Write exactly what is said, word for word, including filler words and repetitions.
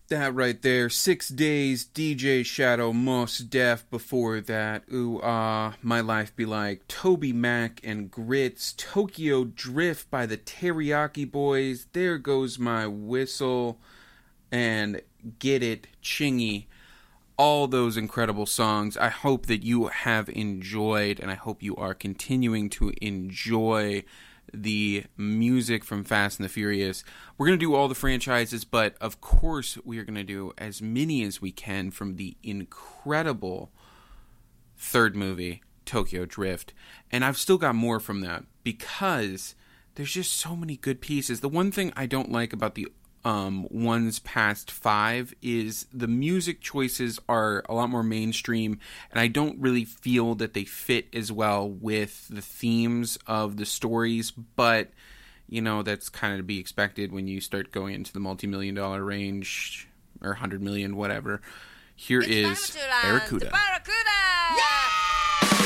That right there, Six Days, D J Shadow, Mos Def. Before that, Ooh Ah, My Life Be Like, Toby Mac and Grits, Tokyo Drift by the Teriyaki Boys, There Goes My Whistle, and Get It, Chingy. All those incredible songs. I hope that you have enjoyed, and I hope you are continuing to enjoy the music from Fast and the Furious. We're going to do all the franchises, but of course we are going to do as many as we can from the incredible third movie, Tokyo Drift. And I've still got more from that because there's just so many good pieces. The one thing I don't like about the um, ones past five is the music choices are a lot more mainstream, and I don't really feel that they fit as well with the themes of the stories, but, you know, that's kind of to be expected when you start going into the multi-million dollar range, or one hundred million, whatever. Here is Barracuda.